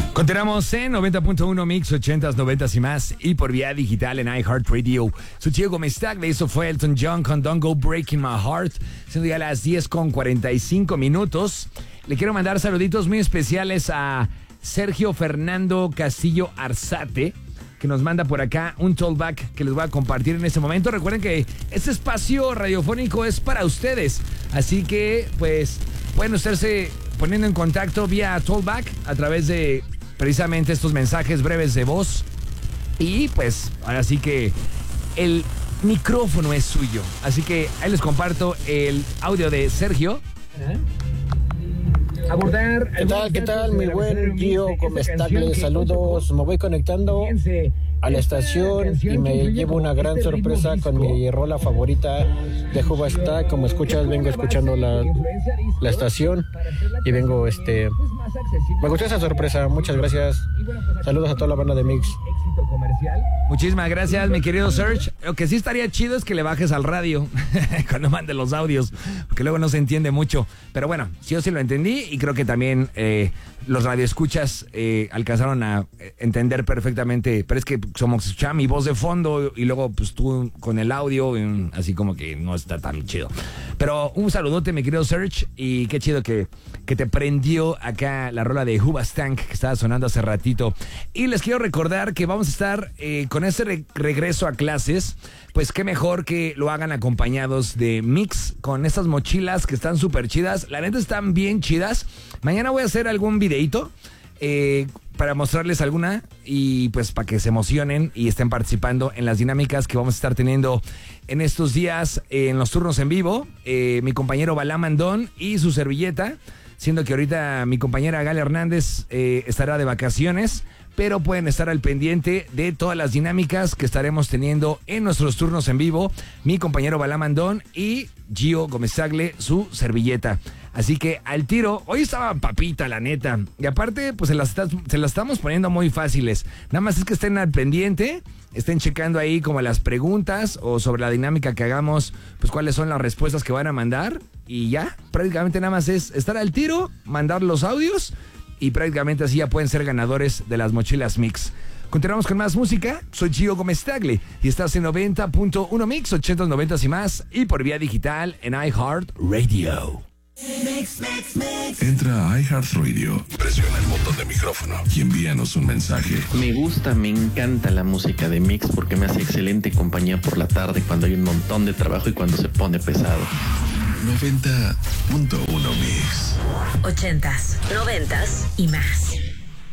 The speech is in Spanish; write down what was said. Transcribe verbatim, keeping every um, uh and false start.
Continuamos en noventa punto uno Mix, ochentas, noventas y más, y por vía digital en iHeartRadio. Su chico Gómez Tagle, eso fue Elton John con Don't Go Breaking My Heart, siendo ya las diez con cuarenta y cinco minutos. Le quiero mandar saluditos muy especiales a Sergio Fernando Castillo Arzate, que nos manda por acá un tollback que les voy a compartir en este momento. Recuerden que este espacio radiofónico es para ustedes, así que pues pueden estarse poniendo en contacto vía tollback a través de precisamente estos mensajes breves de voz. Y pues ahora sí que el micrófono es suyo, así que ahí les comparto el audio de Sergio. Abordar. ¿Qué tal? ¿Qué tal? Mi buen Gio Gómez Tagle, saludos. Me voy conectando a la estación y me llevo una gran sorpresa con mi rola favorita de Hubastak. Como escuchas, vengo escuchando la, la estación y vengo, este... Me gustó esa sorpresa, muchas gracias. Saludos a toda la banda de Mix. Muchísimas gracias, mi querido Serge. Lo que sí estaría chido es que le bajes al radio cuando mande los audios, porque luego no se entiende mucho. Pero bueno, sí, yo sí lo entendí y creo que también eh, los radioescuchas eh, alcanzaron a entender perfectamente. Pero es que como se escuchaba mi voz de fondo y luego pues tú con el audio, así como que no está tan chido. Pero un saludote, mi querido Serge, y qué chido que, que te prendió acá la rola de Hubastak que estaba sonando hace ratito. Y les quiero recordar que vamos a estar eh, con ese re- regreso a clases. Pues qué mejor que lo hagan acompañados de Mix, con estas mochilas que están súper chidas. La neta están bien chidas. Mañana voy a hacer algún videíto eh, para mostrarles alguna y pues para que se emocionen y estén participando en las dinámicas que vamos a estar teniendo en estos días eh, en los turnos en vivo. Eh, mi compañero Balam Andón y su servilleta, siendo que ahorita mi compañera Gal Hernández eh, estará de vacaciones, pero pueden estar al pendiente de todas las dinámicas que estaremos teniendo en nuestros turnos en vivo. Mi compañero Balam Andón y Gio Gómez Tagle, su servilleta. Así que al tiro, hoy estaba papita, la neta. Y aparte, pues se las, está, se las estamos poniendo muy fáciles. Nada más es que estén al pendiente, estén checando ahí como las preguntas o sobre la dinámica que hagamos, pues cuáles son las respuestas que van a mandar. Y ya, prácticamente nada más es estar al tiro, mandar los audios y prácticamente así ya pueden ser ganadores de las mochilas Mix. Continuamos con más música. Soy Gio Gómez Tagle y estás en noventa punto uno Mix, ochentas, noventas y más, y por vía digital en iHeartRadio. Mix, mix, mix. Entra a iHeartRadio, presiona el botón de micrófono y envíanos un mensaje. Me gusta, me encanta la música de Mix porque me hace excelente compañía por la tarde cuando hay un montón de trabajo y cuando se pone pesado. noventa punto uno Mix. Ochentas, noventas y más.